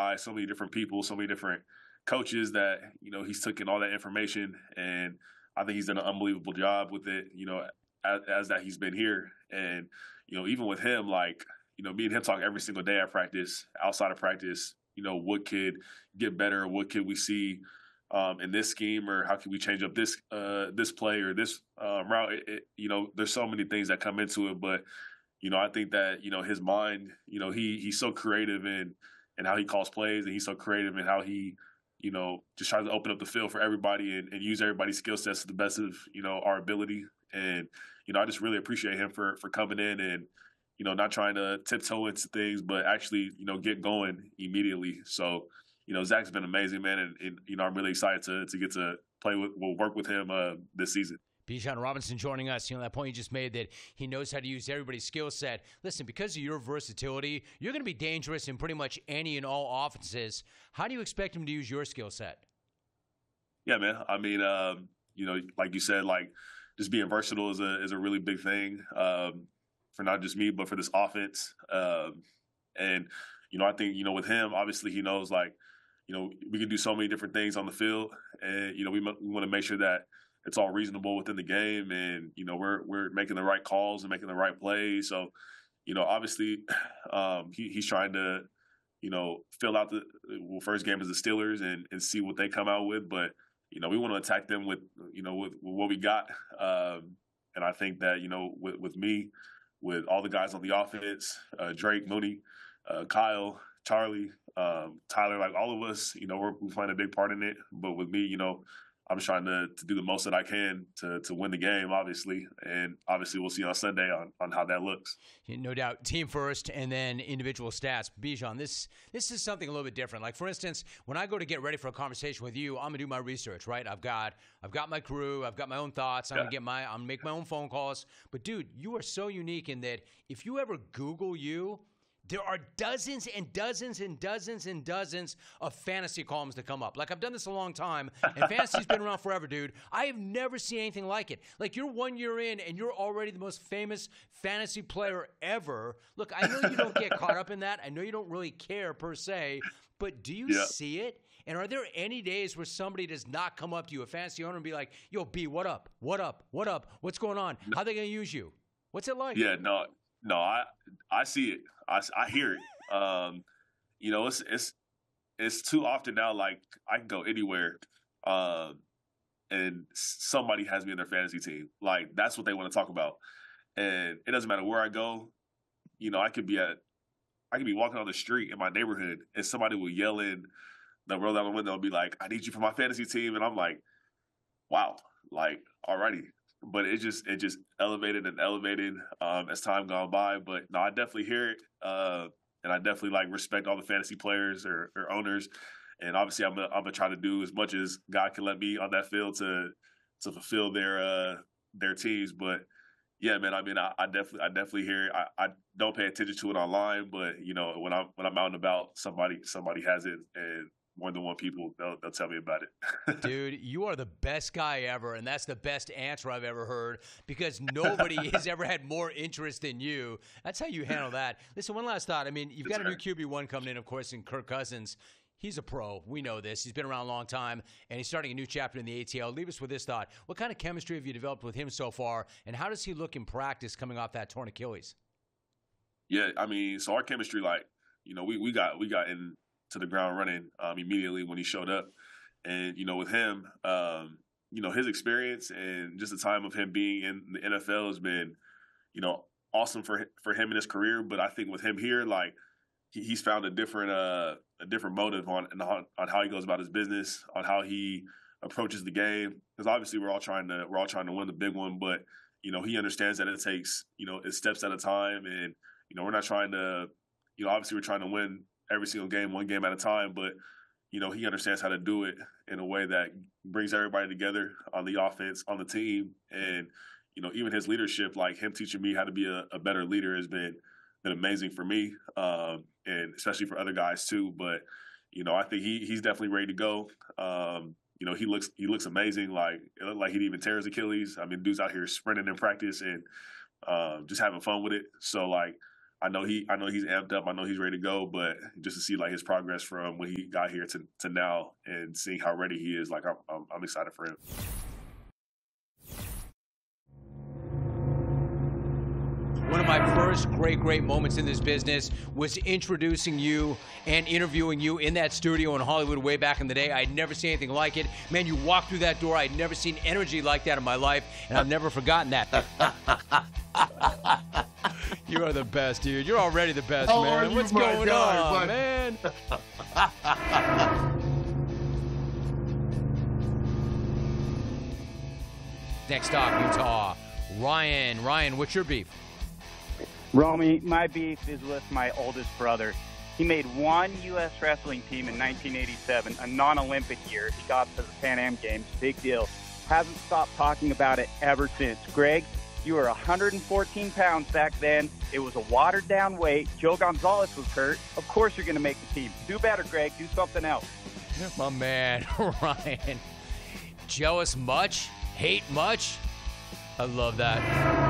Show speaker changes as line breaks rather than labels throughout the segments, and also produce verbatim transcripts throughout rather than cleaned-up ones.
guys, so many different people, so many different coaches that, you know, he's taken all that information, and I think he's done an unbelievable job with it, you know, as, as that he's been here. And, you know, even with him, like, you know, me and him talk every single day at practice, outside of practice, you know, what could get better? What could we see um, in this scheme, or how can we change up this uh, this play or this uh, route? It, it, you know, there's so many things that come into it, but you know, I think that you know his mind, you know, he he's so creative in in how he calls plays, and he's so creative in how he, you know, just tries to open up the field for everybody and, and use everybody's skill sets to the best of you know our ability. And you know, I just really appreciate him for for coming in and, you know, not trying to tiptoe into things, but actually, you know, get going immediately. So, you know, Zach's been amazing, man, and, and you know, I'm really excited to to get to play with, we'll work with him uh, this season.
Bijan Robinson joining us. You know, that point you just made that he knows how to use everybody's skill set. Listen, because of your versatility, you're going to be dangerous in pretty much any and all offenses. How do you expect him to use your skill set?
Yeah, man. I mean, um, you know, like you said, like just being versatile is a is a really big thing. Um, for not just me, but for this offense. Um, and, you know, I think, you know, with him, obviously he knows, like, you know, we can do so many different things on the field. And, you know, we, we want to make sure that it's all reasonable within the game. And, you know, we're we're making the right calls and making the right plays. So, you know, obviously um, he, he's trying to, you know, fill out the well, first game as the Steelers and, and see what they come out with. But, you know, we want to attack them with, you know, with, with what we got. Um, and I think that, you know, with, with me, with all the guys on the offense, uh, Drake, Mooney, uh, Kyle, Charlie, um, Tyler, like all of us, you know, we're, we're playing a big part in it. But with me, you know, I'm just trying to, to do the most that I can to to win the game, obviously. And obviously we'll see on Sunday on, on how that looks.
No doubt, team first and then individual stats. Bijan, this this is something a little bit different. Like, for instance, when I go to get ready for a conversation with you, I'm going to do my research, right? I've got I've got my crew. I've got my own thoughts. I'm yeah. going to get my, I'm going to make my own phone calls. But, dude, you are so unique in that if you ever Google you, there are dozens and dozens and dozens and dozens of fantasy columns that come up. Like, I've done this a long time, and fantasy's been around forever, dude. I have never seen anything like it. Like, you're one year in, and you're already the most famous fantasy player ever. Look, I know you don't get caught up in that. I know you don't really care, per se, but do you yeah. see it? And are there any days where somebody does not come up to you, a fantasy owner, and be like, yo, B, what up? What up? What up? What's going on? How are they going to use you? What's it like?
Yeah, no. No, I I see it. I, I hear it. Um, you know, it's it's it's too often now. Like, I can go anywhere, um, and somebody has me in their fantasy team. Like, that's what they want to talk about, and it doesn't matter where I go. You know, I could be at I could be walking on the street in my neighborhood, and somebody will yell in the roll down the window and be like, "I need you for my fantasy team," and I'm like, "Wow!" Like, alrighty. But it just it just elevated and elevated um, as time gone by. But no, I definitely hear it, uh, and I definitely like respect all the fantasy players or, or owners. And obviously, I'm gonna, I'm gonna try to do as much as God can let me on that field to to fulfill their uh, their teams. But yeah, man, I mean, I, I definitely I definitely hear it. I, I don't pay attention to it online, but you know, when I'm when I'm out and about, somebody somebody has it, and more than one people, they'll, they'll tell me about it.
Dude, you are the best guy ever, and that's the best answer I've ever heard, because nobody has ever had more interest than you. That's how you handle that. Listen, one last thought. I mean, you've got a new Q B one coming in, of course, in Kirk Cousins. He's a pro. We know this. He's been around a long time, and he's starting a new chapter in the A T L. Leave us with this thought. What kind of chemistry have you developed with him so far, and how does he look in practice coming off that torn Achilles?
Yeah, I mean, so our chemistry, like, you know, we, we got we got in to the ground running um, immediately when he showed up. And, you know, with him, um, you know, his experience and just the time of him being in the N F L has been, you know, awesome for for him in his career. But I think with him here, like, he, he's found a different uh, a different motive on, on on how he goes about his business, on how he approaches the game. Because obviously we're all trying to we're all trying to win the big one, but you know, he understands that it takes, you know, it's steps at a time, and you know, we're not trying to, you know, obviously we're trying to win every single game, one game at a time, but you know, he understands how to do it in a way that brings everybody together on the offense, on the team. And, you know, even his leadership, like him teaching me how to be a, a better leader has been, been amazing for me, um, and especially for other guys too. But, you know, I think he he's definitely ready to go. Um, you know, he looks he looks amazing. Like, it looked like he didn't even tear his Achilles. I mean, dude's out here sprinting in practice and um, just having fun with it. So, like, I know he I know he's amped up. I know he's ready to go. But just to see like his progress from when he got here to, to now and seeing how ready he is, like I'm I'm, I'm excited for him.
One of my first great, great moments in this business was introducing you and interviewing you in that studio in Hollywood way back in the day. I'd never seen anything like it. Man, you walked through that door. I'd never seen energy like that in my life, and I've never forgotten that. You are the best, dude. You're already the best,
How
man.
are you,
What's
my
going
guy,
on,
my-
man? Next stop, Utah. Ryan. Ryan, what's your beef?
Romy, my beef is with my oldest brother. He made one U S wrestling team in nineteen eighty-seven, a non-Olympic year. He got to the Pan Am Games. Big deal. Hasn't stopped talking about it ever since. Greg, you were one hundred fourteen pounds back then. It was a watered-down weight. Joe Gonzalez was hurt. Of course you're going to make the team. Do better, Greg. Do something else.
My man, Ryan. Jealous much? Hate much? I love that.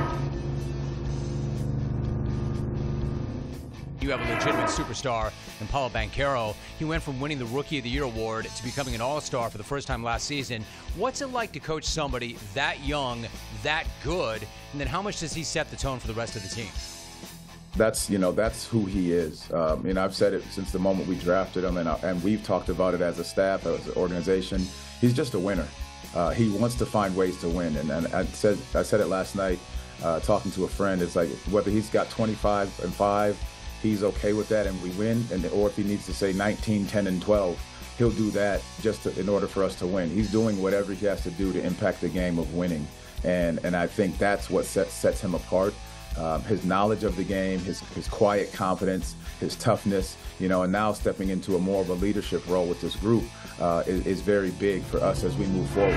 You have a legitimate superstar in Paulo Banchero. He went from winning the Rookie of the Year award to becoming an all-star for the first time last season. What's it like to coach somebody that young, that good, and then how much does he set the tone for the rest of the team?
That's, you know, that's who he is. Um, you know, I've said it since the moment we drafted him, and, and we've talked about it as a staff, as an organization. He's just a winner. Uh, he wants to find ways to win, and, and I said I said it last night, uh, talking to a friend. It's like whether he's got twenty-five and five, he's okay with that, and we win, and or if he needs to say nineteen, ten, and twelve, he'll do that just to, in order for us to win. He's doing whatever he has to do to impact the game of winning, and and I think that's what sets sets him apart. Um, his knowledge of the game, his his quiet confidence, his toughness, you know, and now stepping into a more of a leadership role with this group uh, is, is very big for us as we move forward.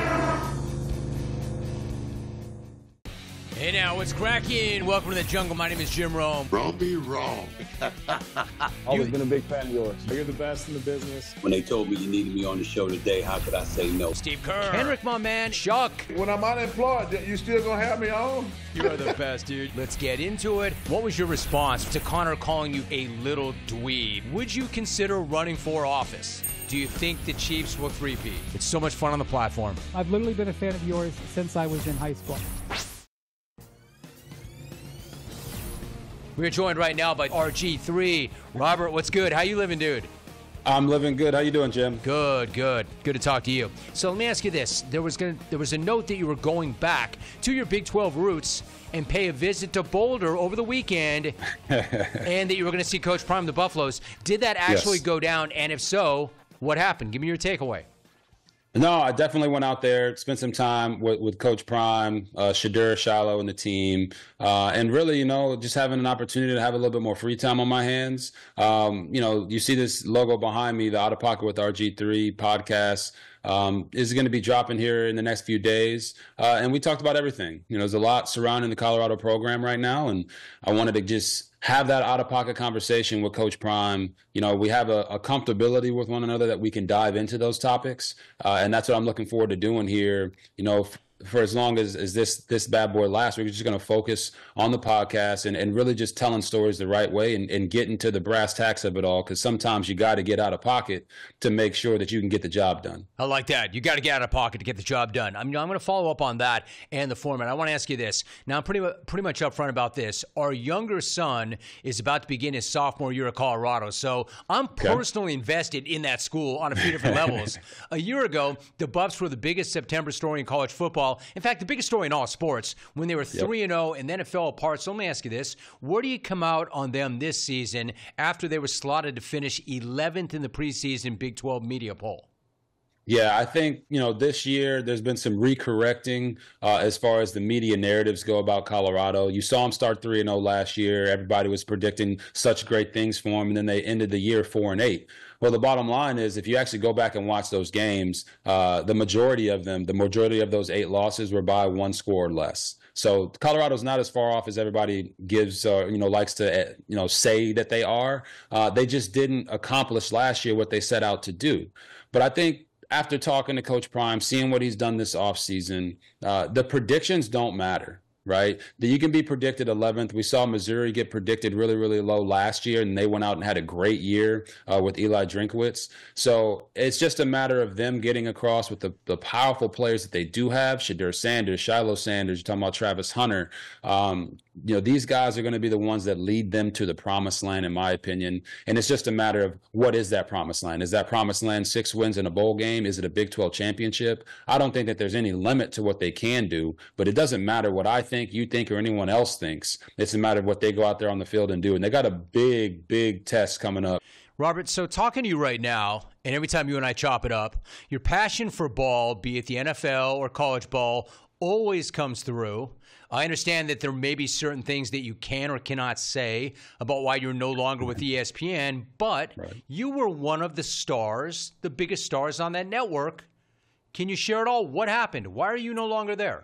Hey now, what's cracking? Welcome to the jungle. My name is Jim Rome.
Romy wrong.
Always been a big fan of yours.
You're the best in the business.
When they told me you needed me on the show today, how could I say no?
Steve Kerr. Henrik, my man. Chuck.
When I'm unemployed, you still gonna have me on?
You are the best, dude. Let's get into it. What was your response to Connor calling you a little dweeb? Would you consider running for office? Do you think the Chiefs will three-peat? It's so much fun on the platform.
I've literally been a fan of yours since I was in high school.
We're joined right now by R G three. Robert, what's good? How you living, dude?
I'm living good. How you doing, Jim?
Good, good. Good to talk to you. So let me ask you this. There was gonna there was a note that you were going back to your Big twelve roots and pay a visit to Boulder over the weekend and that you were going to see Coach Prime, the Buffaloes. Did that actually
Yes.
go down? And if so, what happened? Give me your takeaway.
No, I definitely went out there, spent some time with, with Coach Prime, uh, Shadur, Shiloh, and the team. Uh, and really, you know, just having an opportunity to have a little bit more free time on my hands. Um, you know, you see this logo behind me, the Out of Pocket with R G three podcast. Um, is going to be dropping here in the next few days. Uh, and we talked about everything. You know, there's a lot surrounding the Colorado program right now. And I wanted to just have that out-of-pocket conversation with Coach Prime. You know, we have a, a comfortability with one another that we can dive into those topics. Uh, and that's what I'm looking forward to doing here, you know, f- for as long as, as this this bad boy lasts. We're just going to focus on the podcast and, and really just telling stories the right way and, and getting to the brass tacks of it all, because sometimes you got to get out of pocket to make sure that you can get the job done.
I like that. You got to get out of pocket to get the job done. I'm, I'm going to follow up on that and the format. I want to ask you this. Now, I'm pretty, mu- pretty much upfront about this. Our younger son is about to begin his sophomore year at Colorado, so I'm personally invested in that school on a few different levels. A year ago, the Buffs were the biggest September story in college football. In fact, the biggest story in all sports when they were three and oh, and then it fell apart. So let me ask you this. Where do you come out on them this season after they were slotted to finish eleventh in the preseason Big twelve media poll?
Yeah, I think, you know, this year there's been some recorrecting uh, as far as the media narratives go about Colorado. You saw them start three and oh last year. Everybody was predicting such great things for them, and then they ended the year four and eight. Well, the bottom line is if you actually go back and watch those games, uh, the majority of them, the majority of those eight losses were by one score or less. So Colorado's not as far off as everybody gives, uh, you know, likes to, uh, you know, say that they are. Uh, they just didn't accomplish last year what they set out to do. But I think after talking to Coach Prime, seeing what he's done this offseason, uh, the predictions don't matter. right? That you can be predicted eleventh. We saw Missouri get predicted really, really low last year, and they went out and had a great year uh, with Eli Drinkwitz. So it's just a matter of them getting across with the, the powerful players that they do have. Shedeur Sanders, Shiloh Sanders, you're talking about Travis Hunter. Um, you know, these guys are going to be the ones that lead them to the promised land, in my opinion. And it's just a matter of what is that promised land? Is that promised land six wins in a bowl game? Is it a Big twelve championship? I don't think that there's any limit to what they can do, but it doesn't matter what I think, you think, or anyone else thinks. It's a matter of what they go out there on the field and do. And they got a big, big test coming up.
Robert, so talking to you right now, and every time you and I chop it up, your passion for ball, be it the N F L or college ball, always comes through. I understand that there may be certain things that you can or cannot say about why you're no longer with E S P N, but right. You were one of the stars, the biggest stars on that network. Can you share it all? What happened? Why are you no longer there?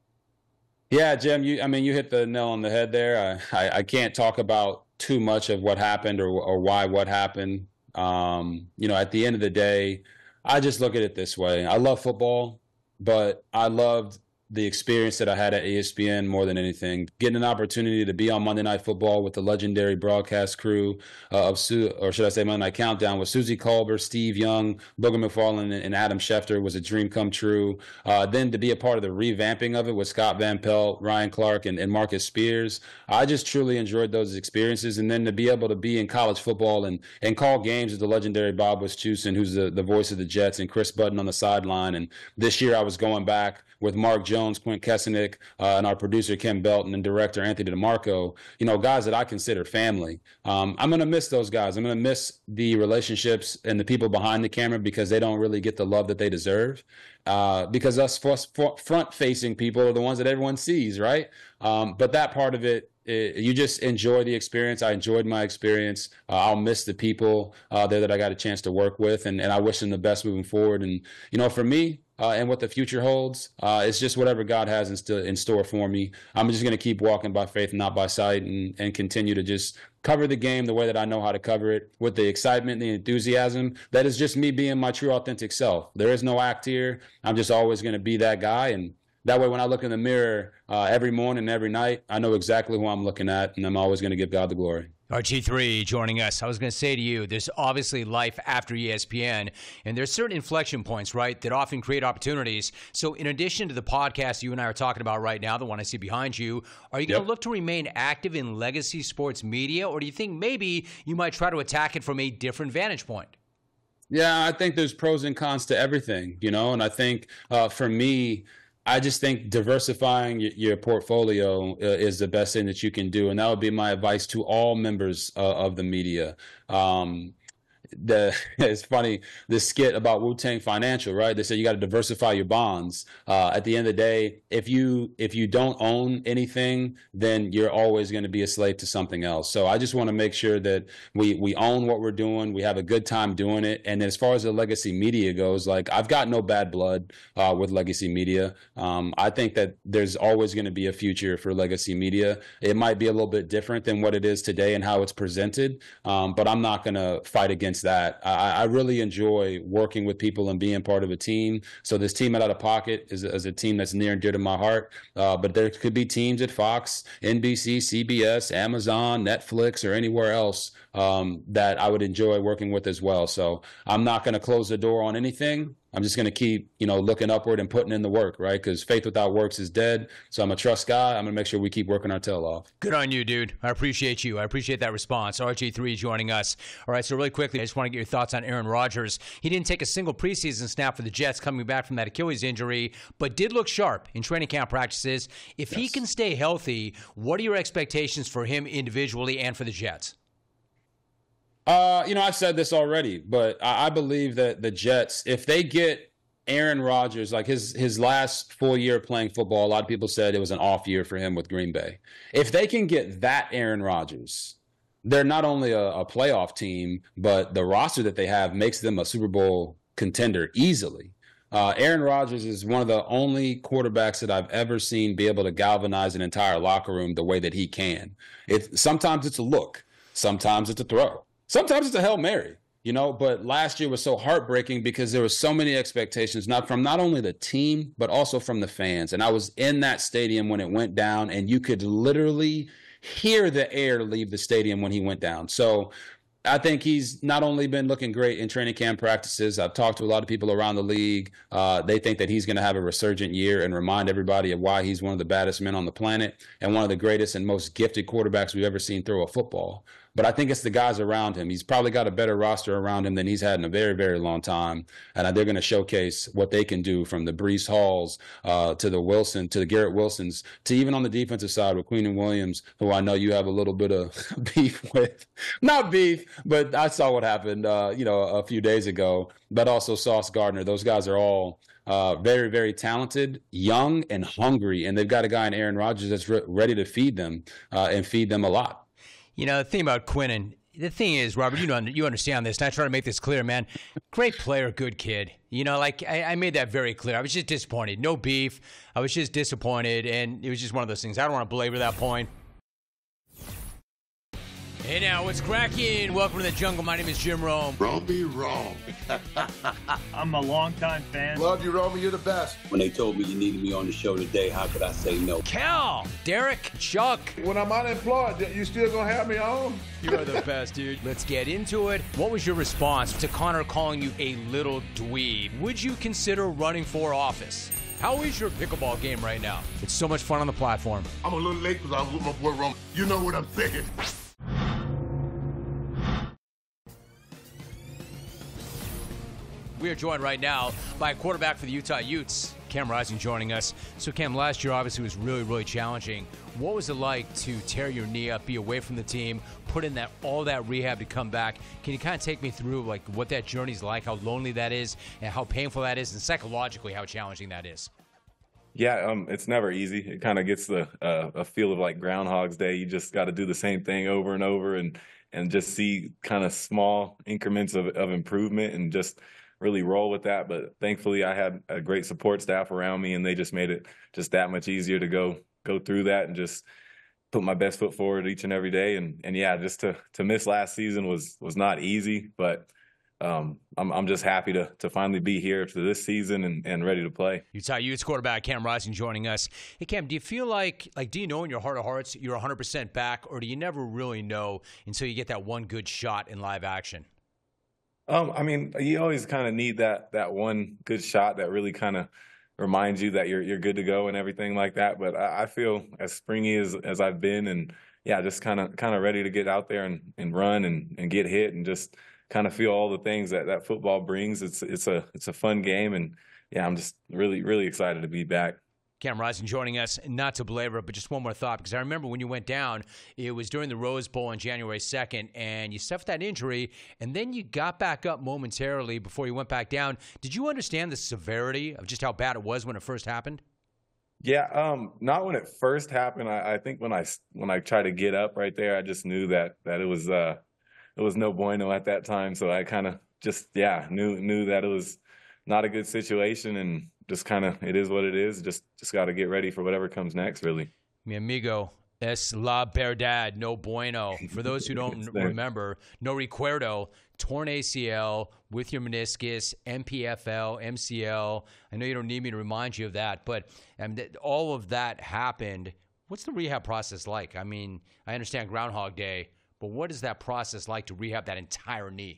Yeah, Jim, you, I mean, you hit the nail on the head there. I, I, I can't talk about too much of what happened or, or why what happened. Um, you know, at the end of the day, I just look at it this way. I love football, but I loved the experience that I had at E S P N more than anything. Getting an opportunity to be on Monday Night Football with the legendary broadcast crew uh, of, Su- or should I say Monday Night Countdown, with Suzy Kolber, Steve Young, Booger McFarland, and Adam Schefter was a dream come true. Uh, then to be a part of the revamping of it with Scott Van Pelt, Ryan Clark, and, and Marcus Spears, I just truly enjoyed those experiences. And then to be able to be in college football and, and call games with the legendary Bob Wischusen, who's the, the voice of the Jets, and Chris Button on the sideline. And this year I was going back with Mark Jones, Quint Kesenick, uh, and our producer, Kim Belton, and director, Anthony DeMarco, you know, guys that I consider family. Um, I'm going to miss those guys. I'm going to miss the relationships and the people behind the camera because they don't really get the love that they deserve. Uh, because us front-facing people are the ones that everyone sees, right? Um, but that part of it, it, you just enjoy the experience. I enjoyed my experience. Uh, I'll miss the people uh, there that I got a chance to work with, and, and I wish them the best moving forward. And, you know, for me, Uh, and what the future holds, uh, it's just whatever God has in, st- in store for me. I'm just going to keep walking by faith and not by sight, and, and continue to just cover the game the way that I know how to cover it, with the excitement, the enthusiasm. That is just me being my true, authentic self. There is no act here. I'm just always going to be that guy. And that way, when I look in the mirror uh, every morning, every night, I know exactly who I'm looking at, and I'm always going to give God the glory.
R G three joining us. I was going to say to you, there's obviously life after E S P N, and there's certain inflection points, right, that often create opportunities. So in addition to the podcast you and I are talking about right now, the one I see behind you, are you going to yep. look to remain active in legacy sports media, or do you think maybe you might try to attack it from a different vantage point?
Yeah, I think there's pros and cons to everything, you know, and I think uh, for me, I just think diversifying your portfolio is the best thing that you can do. And that would be my advice to all members uh, of the media. Um, the it's funny, this skit about Wu-Tang Financial, right? They said you got to diversify your bonds. Uh, at the end of the day, if you if you don't own anything, then you're always going to be a slave to something else. So I just want to make sure that we we own what we're doing, we have a good time doing it. And as far as the legacy media goes, like, I've got no bad blood uh, with legacy media. Um, I think that there's always going to be a future for legacy media. It might be a little bit different than what it is today and how it's presented, um, but I'm not going to fight against that. I, I really enjoy working with people and being part of a team. So this team at Out of Pocket is, is a team that's near and dear to my heart. Uh, but there could be teams at Fox, N B C, C B S, Amazon, Netflix, or anywhere else um, that I would enjoy working with as well. So I'm not going to close the door on anything. I'm just going to keep, you know, looking upward and putting in the work, right? Because faith without works is dead. So I'm a trust guy. I'm going to make sure we keep working our tail off.
Good on you, dude. I appreciate you. I appreciate that response. R G three joining us. All right, so really quickly, I just want to get your thoughts on Aaron Rodgers. He didn't take a single preseason snap for the Jets coming back from that Achilles injury, but did look sharp in training camp practices. If yes. he can stay healthy, what are your expectations for him individually and for the Jets?
Uh, you know, I've said this already, but I, I believe that the Jets, if they get Aaron Rodgers, like his his last full year playing football, a lot of people said it was an off year for him with Green Bay. If they can get that Aaron Rodgers, they're not only a, a playoff team, but the roster that they have makes them a Super Bowl contender easily. Uh, Aaron Rodgers is one of the only quarterbacks that I've ever seen be able to galvanize an entire locker room the way that he can. It, sometimes it's a look. Sometimes it's a throw. Sometimes it's a Hail Mary. you know, but last year was so heartbreaking because there were so many expectations, not from not only the team, but also from the fans. And I was in that stadium when it went down, and you could literally hear the air leave the stadium when he went down. So I think he's not only been looking great in training camp practices. I've talked to a lot of people around the league. Uh, they think that he's going to have a resurgent year and remind everybody of why he's one of the baddest men on the planet and one of the greatest and most gifted quarterbacks we've ever seen throw a football. But I think it's the guys around him. He's probably got a better roster around him than he's had in a very, very long time. And they're going to showcase what they can do, from the Breece Halls uh, to the Wilson, to the Garrett Wilsons, to even on the defensive side with Queenan Williams, who I know you have a little bit of beef with. Not beef, but I saw what happened, uh, you know, a few days ago. But also Sauce Gardner. Those guys are all uh, very, very talented, young, and hungry. And they've got a guy in Aaron Rodgers that's re- ready to feed them uh, and feed them a lot.
You know, the thing about Quinnen, the thing is, Robert, you know, you understand this, and I try to make this clear, man. Great player, good kid. You know, like, I, I made that very clear. I was just disappointed. No beef. I was just disappointed, and it was just one of those things. I don't want to belabor that point. Hey now, what's cracking? Welcome to the jungle. My name is Jim Rome.
Rome be wrong.
I'm a longtime fan.
Love you, Rome. You're the best.
When they told me you needed me on the show today, how could I say no?
Cal, Derek, Chuck.
When I'm unemployed, you still gonna have me on?
You are the best, dude. Let's get into it. What was your response to Connor calling you a little dweeb? Would you consider running for office? How is your pickleball game right now? It's so much fun on the platform.
I'm a little late because I was with my boy Rome. You know what I'm saying.
We are joined right now by a quarterback for the Utah Utes, Cam Rising, joining us. So, Cam, last year obviously was really, really challenging. What was it like to tear your knee up, be away from the team, put in that all that rehab to come back? Can you kind of take me through like what that journey's like, how lonely that is, and how painful that is, and psychologically how challenging that is?
Yeah, um, it's never easy. It kind of gets the uh, a feel of like Groundhog's Day. You just got to do the same thing over and over, and and just see kind of small increments of, of improvement, and just really roll with that. But thankfully I had a great support staff around me, and they just made it just that much easier to go go through that and just put my best foot forward each and every day. And and yeah, just to to miss last season was was not easy, but um, I'm I'm just happy to to finally be here for this season and, and ready to play.
Utah Utes quarterback Cam Rising joining us. Hey Cam, do you feel like like do you know in your heart of hearts you're one hundred percent back, or do you never really know until you get that one good shot in live action?
Um, I mean, you always kind of need that that one good shot that really kind of reminds you that you're you're good to go and everything like that. But I, I feel as springy as as I've been, and yeah, just kind of kind of ready to get out there and, and run and, and get hit and just kind of feel all the things that, that football brings. It's it's a it's a fun game, and yeah, I'm just really really excited to be back.
Cam Rising joining us, not to belabor it, but just one more thought, because I remember when you went down, it was during the Rose Bowl on January second, and you suffered that injury, and then you got back up momentarily before you went back down. Did you understand the severity of just how bad it was when it first happened?
Yeah, um, not when it first happened. I, I think when I when I tried to get up right there, I just knew that that it was uh, it was no bueno at that time. So I kind of just yeah knew knew that it was not a good situation, and just kind of, it is what it is. Just just got to get ready for whatever comes next, really.
Mi amigo, es la verdad, no bueno. For those who don't remember, no recuerdo, torn A C L with your meniscus, M P F L, M C L. I know you don't need me to remind you of that, but um, th- all of that happened. What's the rehab process like? I mean, I understand Groundhog Day, but what is that process like to rehab that entire knee?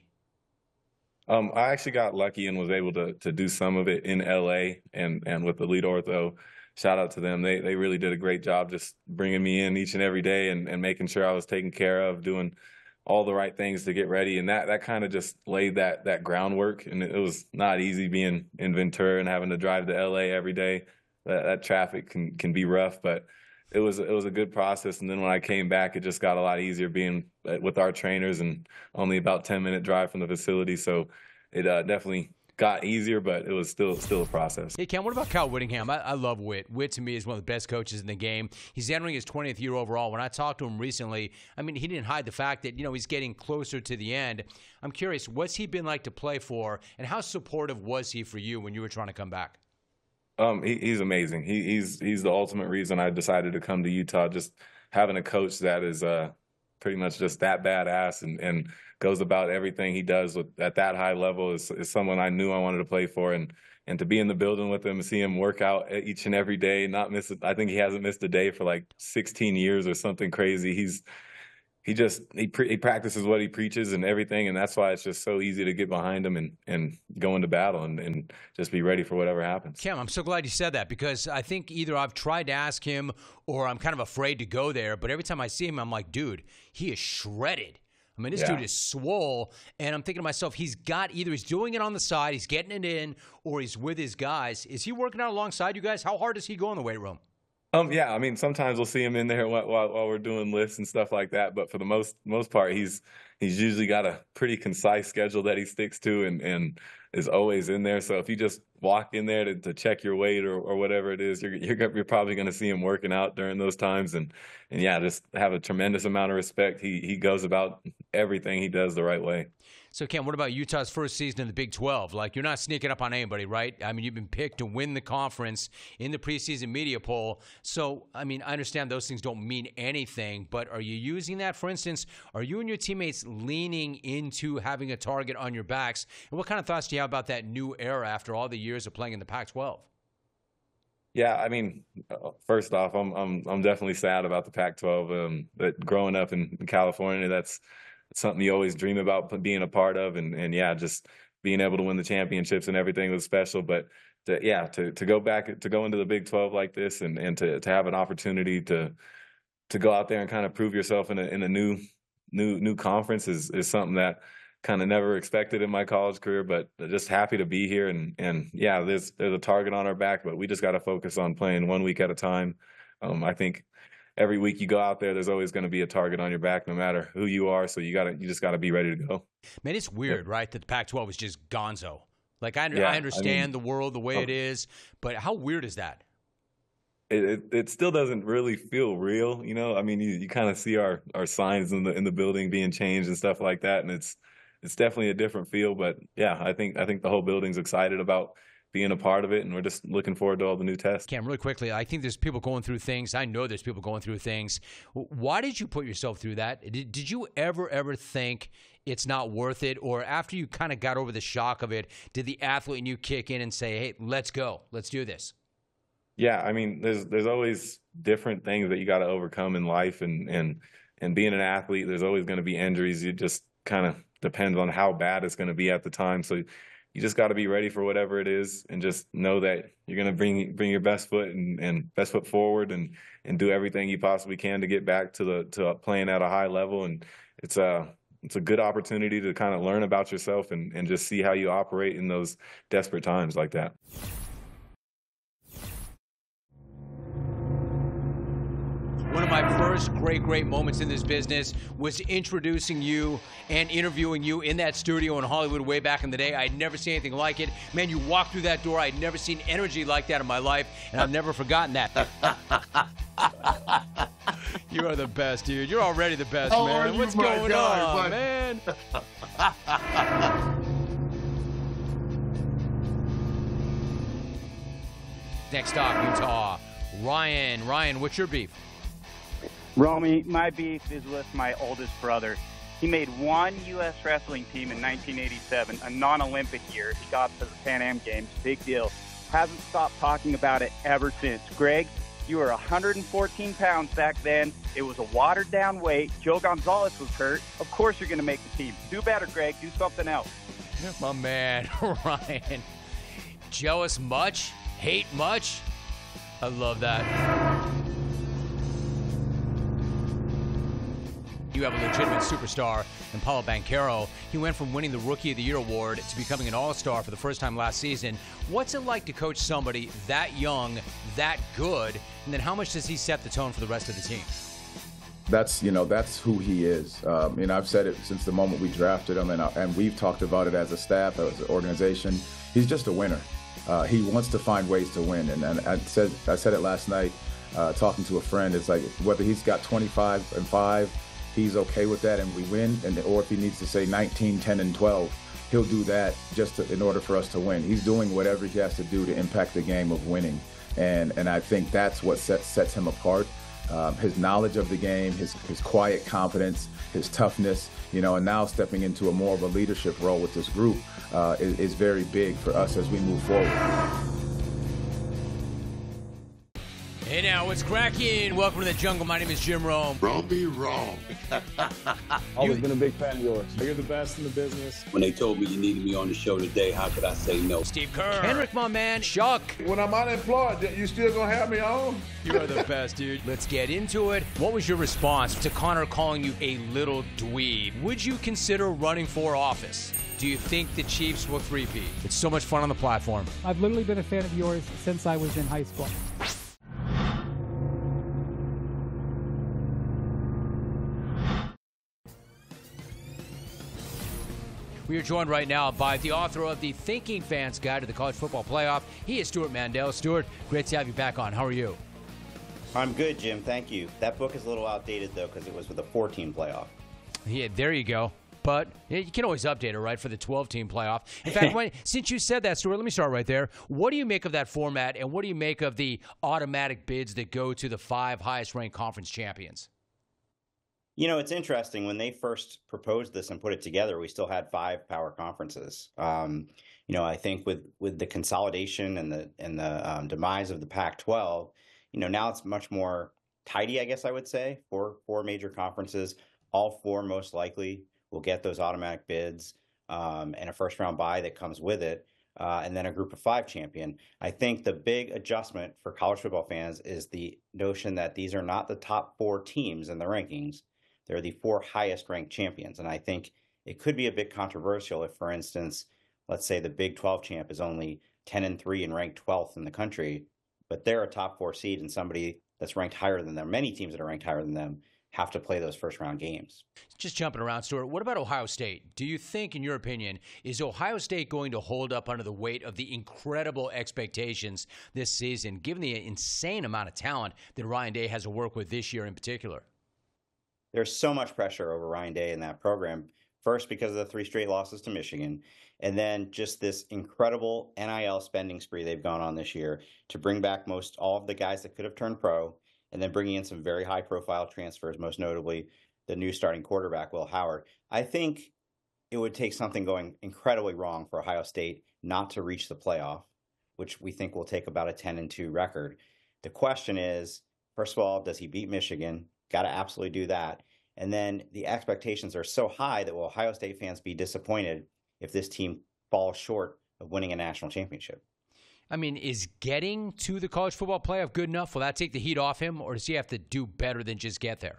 Um, I actually got lucky and was able to to do some of it in L A and and with the lead ortho. Shout out to them. They they really did a great job just bringing me in each and every day and, and making sure I was taken care of, doing all the right things to get ready. And that that kind of just laid that that groundwork. And it was not easy being in Ventura and having to drive to L A every day. That, that traffic can can be rough, but it was it was a good process. And then when I came back, it just got a lot easier being with our trainers and only about ten minute drive from the facility. So it uh, definitely got easier, but it was still still a process.
Hey, Cam, what about Kyle Whittingham? I, I love Whit. Whit, to me, is one of the best coaches in the game. He's entering his twentieth year overall. When I talked to him recently, I mean, he didn't hide the fact that, you know, he's getting closer to the end. I'm curious, what's he been like to play for, and how supportive was he for you when you were trying to come back?
Um, he, he's amazing. He, he's he's the ultimate reason I decided to come to Utah. Just having a coach that is uh, pretty much just that badass and, and goes about everything he does with, at that high level is, is someone I knew I wanted to play for. And and to be in the building with him, see him work out each and every day, not miss it. I think he hasn't missed a day for like sixteen years or something crazy. He's He just he, pre- he practices what he preaches and everything, and that's why it's just so easy to get behind him and, and go into battle and, and just be ready for whatever happens.
Cam, I'm so glad you said that, because I think either I've tried to ask him or I'm kind of afraid to go there, but every time I see him, I'm like, dude, he is shredded. I mean, this
Yeah.
dude is swole, and I'm thinking to myself, he's got either he's doing it on the side, he's getting it in, or he's with his guys. Is he working out alongside you guys? How hard does he go in the weight room?
Um, yeah, I mean, sometimes we'll see him in there while, while, while we're doing lifts and stuff like that. But for the most most part, he's he's usually got a pretty concise schedule that he sticks to and, and is always in there. So if you just walk in there to, to check your weight or, or whatever it is, you're you're, you're probably going to see him working out during those times. And and yeah, just have a tremendous amount of respect. He he goes about everything he does the right way.
So, Cam, what about Utah's first season in the Big twelve? Like, you're not sneaking up on anybody, right? I mean, you've been picked to win the conference in the preseason media poll. So, I mean, I understand those things don't mean anything, but are you using that? For instance, are you and your teammates leaning into having a target on your backs? And what kind of thoughts do you have about that new era after all the years of playing in the Pac twelve?
Yeah, I mean, first off, I'm I'm I'm definitely sad about the Pac twelve. Um, that growing up in California, that's something you always dream about being a part of, and and yeah, just being able to win the championships and everything was special. But to, yeah, to to go back to go into the Big twelve like this, and and to to have an opportunity to to go out there and kind of prove yourself in a in a new new new conference is is something that kind of never expected in my college career, but just happy to be here. And and yeah, there's there's a target on our back, but we just got to focus on playing one week at a time. Um, I think every week you go out there, there's always going to be a target on your back, no matter who you are. So you got to you just got to be ready to go.
Man, it's weird, yeah. right? That the Pac twelve is just gonzo. Like I,
yeah,
I understand
I mean,
the world the way
oh,
it is, but how weird is that?
It, it it still doesn't really feel real, you know. I mean, you, you kind of see our our signs in the in the building being changed and stuff like that, and it's it's definitely a different feel. But yeah, I think I think the whole building's excited about being a part of it, and we're just looking forward to all the new tests.
Cam, really quickly, I think there's people going through things. I know there's people going through things. Why did you put yourself through that? Did, did you ever, ever think it's not worth it? Or after you kind of got over the shock of it, did the athlete in you kick in and say, hey, let's go, let's do this?
Yeah, I mean, there's there's always different things that you got to overcome in life, and and and being an athlete, there's always going to be injuries. It just kind of depends on how bad it's going to be at the time. So you just got to be ready for whatever it is, and just know that you're going to bring bring your best foot and, and best foot forward, and and do everything you possibly can to get back to the to playing at a high level. And it's a it's a good opportunity to kind of learn about yourself and and just see how you operate in those desperate times like that.
One of my first great, great moments in this business was introducing you and interviewing you in that studio in Hollywood way back in the day. I'd never seen anything like it. Man, you walked through that door. I'd never seen energy like that in my life, and I've never forgotten that. You are the best, dude. You're already the best,
How
man.
are you,
What's
my
going
guy,
on,
buddy?
man? Next up, Utah. Ryan. Ryan, what's your beef?
Romy, my beef is with my oldest brother. He made one U S wrestling team in nineteen eighty-seven, a non-Olympic year. He got to the Pan Am Games, big deal. Hasn't stopped talking about it ever since. Greg, you were one hundred fourteen pounds back then. It was a watered-down weight. Joe Gonzalez was hurt. Of course you're going to make the team. Do better, Greg. Do something else.
My man, Ryan. Jealous much? Hate much? I love that. You have a legitimate superstar in Paolo Banchero. He went from winning the Rookie of the Year award to becoming an all-star for the first time last season. What's it like to coach somebody that young, that good, and then how much does he set the tone for the rest of the team?
That's, you know, that's who he is. Um, you know, I've said it since the moment we drafted him, and, and we've talked about it as a staff, as an organization. He's just a winner. Uh, he wants to find ways to win. And, and I said I said it last night, uh, talking to a friend. It's like whether he's got twenty-five and five, he's okay with that and we win, and or if he needs to say nineteen, ten, and twelve, he'll do that just to, in order for us to win. He's doing whatever he has to do to impact the game of winning, and and I think that's what sets sets him apart. um, his knowledge of the game, his, his quiet confidence, his toughness, you know, and now stepping into a more of a leadership role with this group uh, is, is very big for us as we move forward.
Hey now, what's cracking? Welcome to the jungle. My name is Jim Rome.
Rome be wrong.
Always been a big fan of yours. You're the best in the business.
When they told me you needed me on the show today, how could I say no?
Steve Kerr. Henrik, my man. Chuck.
When I'm unemployed, you still gonna have me on?
You are the best, dude. Let's get into it. What was your response to Connor calling you a little dweeb? Would you consider running for office? Do you think the Chiefs will three-peat? It's so much fun on the platform.
I've literally been a fan of yours since I was in high school.
We are joined right now by the author of the Thinking Fans Guide to the College Football Playoff. He is Stewart Mandel. Stewart, great to have you back on. How are you?
I'm good, Jim. Thank you. That book is a little outdated, though, because it was with a four-team playoff.
Yeah, there you go. But you can always update it, right, for the twelve-team playoff. In fact, when, since you said that, Stewart, let me start right there. What do you make of that format, and what do you make of the automatic bids that go to the five highest-ranked conference champions?
You know, it's interesting. When they first proposed this and put it together, we still had five power conferences. Um, you know, I think with with the consolidation and the and the um, demise of the Pac twelve, you know, now it's much more tidy, I guess I would say. Four four major conferences, all four most likely will get those automatic bids um, and a first round bye that comes with it, uh, and then a group of five champion. I think the big adjustment for college football fans is the notion that these are not the top four teams in the rankings. They're the four highest ranked champions. And I think it could be a bit controversial if, for instance, let's say the Big twelve champ is only ten and three and ranked twelfth in the country, but they're a top four seed and somebody that's ranked higher than them, many teams that are ranked higher than them, have to play those first round games.
Just jumping around, Stuart, what about Ohio State? Do you think, in your opinion, is Ohio State going to hold up under the weight of the incredible expectations this season, given the insane amount of talent that Ryan Day has to work with this year in particular?
There's so much pressure over Ryan Day in that program. First, because of the three straight losses to Michigan, and then just this incredible N I L spending spree they've gone on this year to bring back most all of the guys that could have turned pro, and then bringing in some very high-profile transfers, most notably the new starting quarterback, Will Howard. I think it would take something going incredibly wrong for Ohio State not to reach the playoff, which we think will take about a ten and two record. The question is, first of all, does he beat Michigan? Got to absolutely do that. And then the expectations are so high that will Ohio State fans be disappointed if this team falls short of winning a national championship?
I mean, is getting to the college football playoff good enough? Will that take the heat off him, or does he have to do better than just get there?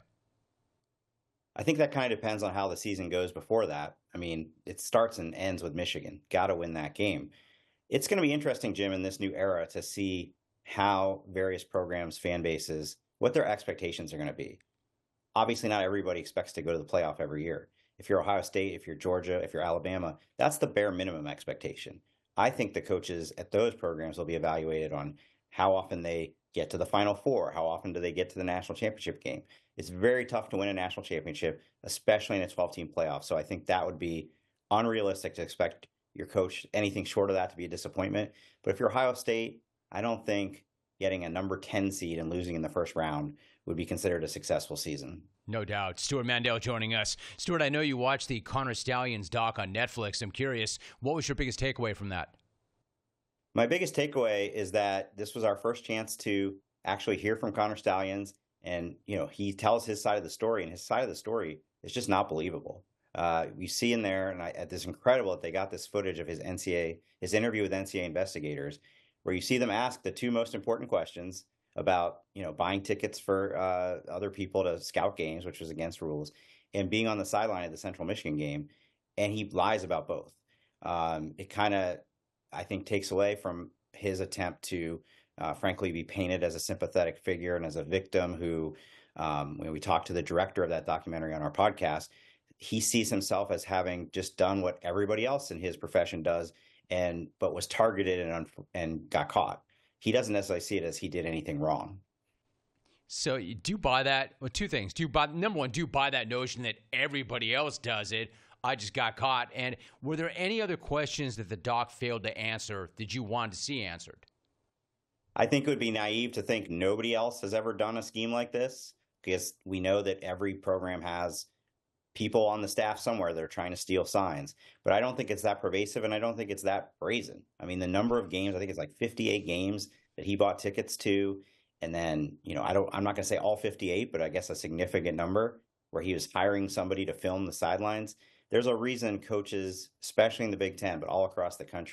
I think that kind of depends on how the season goes before that. I mean, it starts and ends with Michigan. Got to win that game. It's going to be interesting, Jim, in this new era to see how various programs, fan bases, what their expectations are going to be. Obviously, not everybody expects to go to the playoff every year. If you're Ohio State, if you're Georgia, if you're Alabama, that's the bare minimum expectation. I think the coaches at those programs will be evaluated on how often they get to the Final Four, how often do they get to the national championship game. It's very tough to win a national championship, especially in a twelve-team playoff. So I think that would be unrealistic to expect your coach anything short of that to be a disappointment. But if you're Ohio State, I don't think getting a number ten seed and losing in the first round would be considered a successful season.
No doubt. Stewart Mandel joining us. Stewart, I know you watched the Connor Stalions doc on Netflix. I'm curious, what was your biggest takeaway from that?
My biggest takeaway is that this was our first chance to actually hear from Connor Stalions. And, you know, he tells his side of the story, and his side of the story is just not believable. Uh, you see in there, and I, it's incredible that they got this footage of his N C A A, his interview with N C A A investigators, where you see them ask the two most important questions about, you know, buying tickets for uh, other people to scout games, which was against rules, and being on the sideline at the Central Michigan game, and he lies about both. Um, it kind of, I think, takes away from his attempt to, uh, frankly, be painted as a sympathetic figure and as a victim who, um, when we talked to the director of that documentary on our podcast, he sees himself as having just done what everybody else in his profession does, and but was targeted and and got caught. He doesn't necessarily see it as he did anything wrong.
So you do buy that? Well, two things. Do you buy, number one, do you buy that notion that everybody else does it? I just got caught. And were there any other questions that the doc failed to answer that you wanted to see answered?
I think it would be naive to think nobody else has ever done a scheme like this, because we know that every program has people on the staff somewhere that are trying to steal signs. But I don't think it's that pervasive, and I don't think it's that brazen. I mean, the number of games, I think it's like fifty-eight games that he bought tickets to. And then, you know, I don't, I'm not going to say all fifty-eight, but I guess a significant number where he was hiring somebody to film the sidelines. There's a reason coaches, especially in the Big Ten, but all across the country,